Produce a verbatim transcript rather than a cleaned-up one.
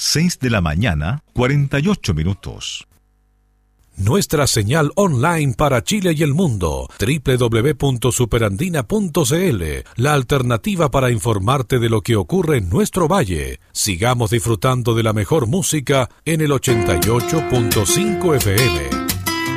seis de la mañana, cuarenta y ocho minutos. Nuestra señal online para Chile y el mundo, doble u doble u doble u punto superandina punto c l, la alternativa para informarte de lo que ocurre en nuestro valle. Sigamos disfrutando de la mejor música en el ochenta y ocho punto cinco F M.